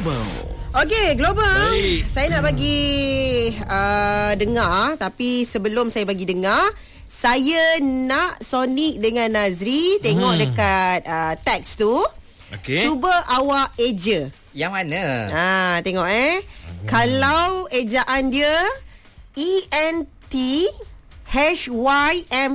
Global. Okey, Global. Baik. Saya nak bagi dengar, tapi sebelum saya bagi dengar, saya nak Sonic dengan Nazri tengok dekat teks tu. Okey. Cuba awak eja. Yang mana? Tengok Kalau ejaan dia ENTHYME